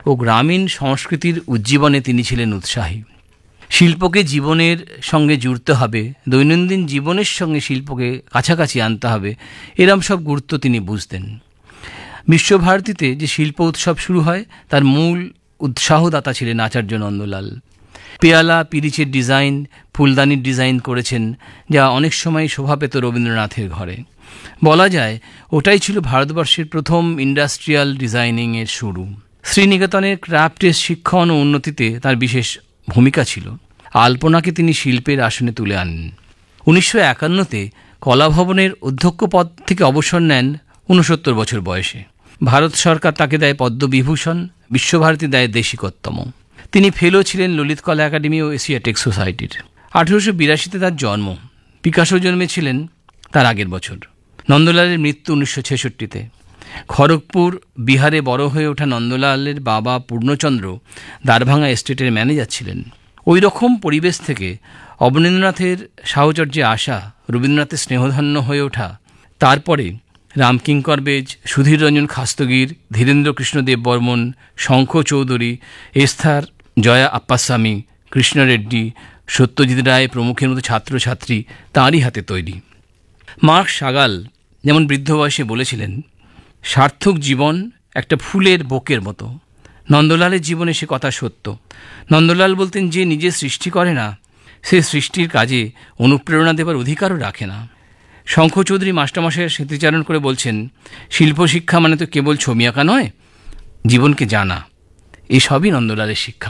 ও গ্রামীণ সংস্কৃতির উজ্জীবনে তিনি ছিলেন উৎসাহী। শিল্পকে জীবনের সঙ্গে জুড়তে হবে, দৈনন্দিন জীবনের সঙ্গে শিল্পকে কাছাকাছি আনতে হবে, এরম সব গুরুত্ব তিনি বুঝতেন। বিশ্বভারতীতে যে শিল্প উৎসব শুরু হয় তার মূল উৎসাহদাতা ছিলেন আচার্য নন্দলাল। পেয়ালা পিরিচের ডিজাইন, ফুলদানির ডিজাইন করেছেন, যা অনেক সময় শোভা পেত রবীন্দ্রনাথের ঘরে। বলা যায় ওটাই ছিল ভারতবর্ষের প্রথম ইন্ডাস্ট্রিয়াল ডিজাইনিংয়ের শুরু। শ্রীনিকেতনের ক্রাফটের শিক্ষণ ও উন্নতিতে তার বিশেষ ভূমিকা ছিল। আলপনাকে তিনি শিল্পের আসনে তুলে আনেন। 1951-তে কলাভবনের অধ্যক্ষ পদ থেকে অবসর নেন 69 বছর বয়সে। ভারত সরকার তাকে দেয় পদ্মবিভূষণ, বিশ্বভারতী দেয় দেশিকোত্তম। তিনি ফেলো ছিলেন ললিত কলা একাডেমি ও এশিয়াটেক সোসাইটির। 1882-তে তার জন্ম। পিকাসো জন্মেছিলেন তার আগের বছর। নন্দলালের মৃত্যু 1966-তে। খড়গপুর, বিহারে বড় হয়ে ওঠা নন্দলালের বাবা পূর্ণচন্দ্র দ্বারভাঙা এস্টেটের ম্যানেজার ছিলেন। ওই রকম পরিবেশ থেকে অবনীন্দ্রনাথের সাহচর্যে আসা, রবীন্দ্রনাথের স্নেহধন্য হয়ে ওঠা, তারপরে রামকিঙ্কর বেজ, সুধীর রঞ্জন খাস্তগীর, ধীরেন্দ্র কৃষ্ণ দেববর্মন, শঙ্খ চৌধুরী, এস্থার, জয়া আপ্পাস্বামী, কৃষ্ণ রেড্ডি, সত্যজিৎ রায় প্রমুখের মতো ছাত্রছাত্রী তাঁরই হাতে তৈরি। মার্ক সাগাল যেমন বৃদ্ধ বয়সে বলেছিলেন, সার্থক জীবন একটা ফুলের বোকের মতো। নন্দলালের জীবনে সে কথা সত্য। নন্দলাল বলতেন, যে নিজে সৃষ্টি করে না সে সৃষ্টির কাজে অনুপ্রেরণা দেবার অধিকারও রাখে না। শঙ্খ চৌধুরী মাস্টারমশাইয়ের স্মৃতিচারণ করে বলছেন, শিল্প শিক্ষা মানে তো কেবল ছবি আঁকা নয়, জীবনকে জানা। এসবই নন্দলালের শিক্ষা।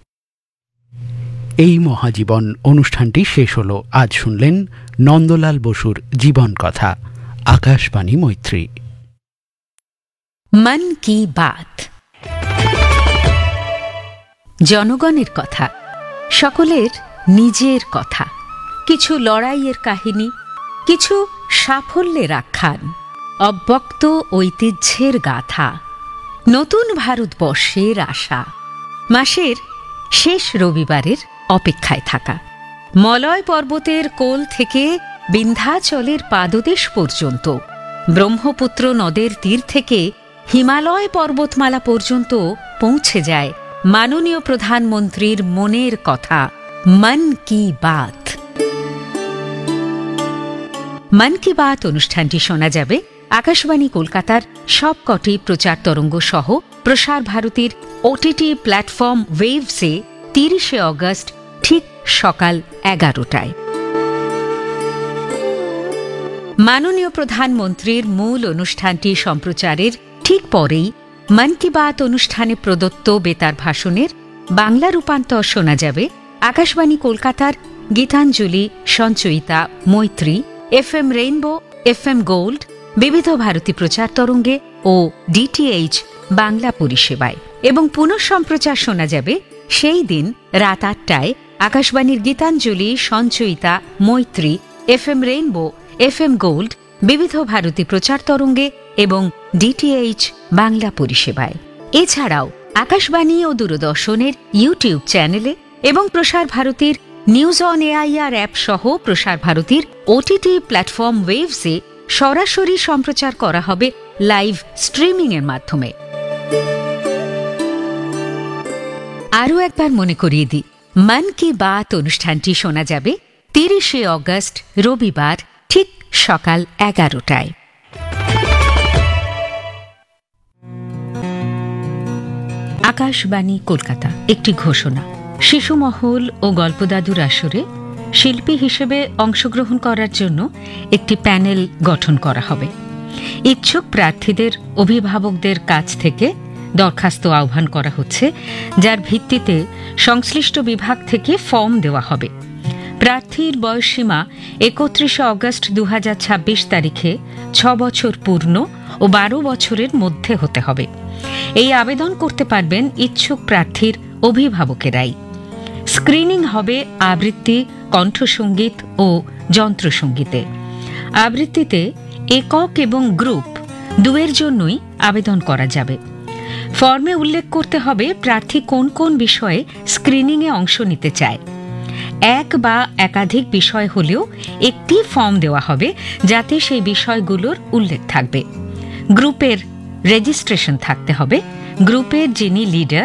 এই মহাজীবন অনুষ্ঠানটি শেষ হলো। আজ শুনলেন নন্দলাল বসুর জীবন কথা। আকাশবাণী মৈত্রী। মন কি বাত, জনগণের কথা, সকলের নিজের কথা, কিছু লড়াইয়ের কাহিনী, কিছু সাফল্যের আখ্যান, অব্যক্ত ঐতিহ্যের গাথা, নতুন ভারতবর্ষের আশা, মাসের শেষ রবিবারের অপেক্ষায় থাকা, মলয় পর্বতের কোল থেকে বিন্ধ্যাচলের পাদদেশ পর্যন্ত, ব্রহ্মপুত্র নদের তীর থেকে হিমালয় পর্বতমালা পর্যন্ত পৌঁছে যায় মাননীয় প্রধানমন্ত্রীর মনের কথা। মন কি বাত। মন কি বাত অনুষ্ঠানটি শোনা যাবে আকাশবাণী কলকাতার সবকটি প্রচার তরঙ্গ সহ প্রসার ভারতীর ওটিটি প্ল্যাটফর্ম ওয়েভসে 30 অগস্ট ঠিক সকাল 11টায়। মাননীয় প্রধানমন্ত্রীর মূল অনুষ্ঠানটি সম্প্রচারের ঠিক পরেই মন কি বাত অনুষ্ঠানে প্রদত্ত বেতার ভাষণের বাংলা রূপান্তর শোনা যাবে আকাশবাণী কলকাতার গীতাঞ্জলি, সঞ্চয়িতা, মৈত্রী, FM রেইনবো, FM গোল্ড, বিবিধ ভারতী প্রচার তরঙ্গে ও DTH বাংলা পরিষেবায়, এবং পুনঃ সম্প্রচার শোনা যাবে সেই দিন রাত 8টায় আকাশবাণীর গীতাঞ্জলি, সঞ্চয়িতা, মৈত্রী, FM রেইনবো, FM গোল্ড, বিবিধ ভারতী প্রচার তরঙ্গে এবং DTH বাংলা পরিষেবায়। এছাড়াও আকাশবাণী ও দূরদর্শনের ইউটিউব চ্যানেলে এবং প্রসার ভারতীর নিউজ অন AIR অ্যাপ সহ প্রসার ভারতীর OTT প্ল্যাটফর্ম ওয়েভসে সরাসরি সম্প্রচার করা হবে লাইভ স্ট্রিমিং এর মাধ্যমে। আরও একবার মনে করিয়ে দিই, মন কি বাত অনুষ্ঠানটি শোনা যাবে 30 অগস্ট রবিবার ঠিক সকাল 11টায়। আকাশবাণী কলকাতা। একটি ঘোষণা। শিশু মহল ও গল্পদাদুর আসরে শিল্পী হিসেবে অংশগ্রহণ করার জন্য একটি প্যানেল গঠন করা হবে। ইচ্ছুক প্রার্থীদের অভিভাবকদের কাছ থেকে দরখাস্ত আহ্বান করা হচ্ছে, যার ভিত্তিতে সংশ্লিষ্ট বিভাগ থেকে ফর্ম দেওয়া হবে। প্রার্থীর বয়সসীমা 31 অগস্ট 2026 তারিখে 6 বছর পূর্ণ ও 12 বছরের মধ্যে হতে হবে। এই আবেদন করতে পারবেন ইচ্ছুক প্রার্থীর অভিভাবকেরাই। স্ক্রিনিং হবে আবৃত্তি, কণ্ঠসঙ্গীত ও যন্ত্রসঙ্গীতে। আবৃত্তিতে একক এবং গ্রুপ দুয়ের জন্যই আবেদন করা যাবে। ফর্মে উল্লেখ করতে হবে প্রার্থী কোন কোন বিষয়ে স্ক্রিনিংয়ে অংশ নিতে চায়। এক বা একাধিক বিষয় হলেও একটি ফর্ম দেওয়া হবে, যাতে সেই বিষয়গুলোর উল্লেখ থাকবে। গ্রুপের রেজিস্ট্রেশন থাকতে হবে। গ্রুপের যিনি লিডার